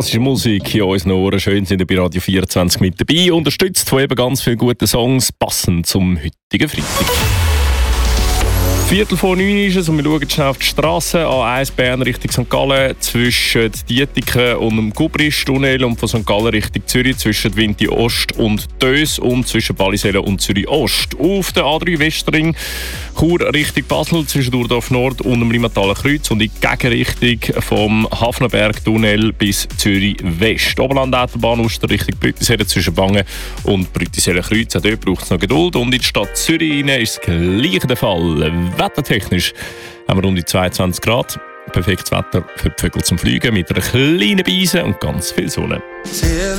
Klassische Musik in unseren Ohren. Schön sind ihr bei Radio 24 mit dabei. Unterstützt von eben ganz vielen guten Songs, passend zum heutigen Freitag. 8:45 ist es und wir schauen schnell auf die Straße. A1 Bern Richtung St. Gallen zwischen Dietiken und dem Gubristunnel und von St. Gallen Richtung Zürich zwischen Winti Ost und Dös und zwischen Wallisellen und Zürich Ost. Auf der A3 Westring Chur Richtung Basel zwischen Urdorf Nord und dem Limataler Kreuz und in Gegenrichtung vom Hafnerberg-Tunnel bis Zürich West. Oberland-Autobahn Oster Richtung Brüttisellen zwischen Bangen und Brüttisellen Kreuz. Auch dort braucht es noch Geduld. Und in die Stadt Zürich rein ist das gleiche der Fall. Wettertechnisch haben wir rund die 22 Grad. Perfektes Wetter für die Vögel zum Fliegen mit einer kleinen Beise und ganz viel Sonne.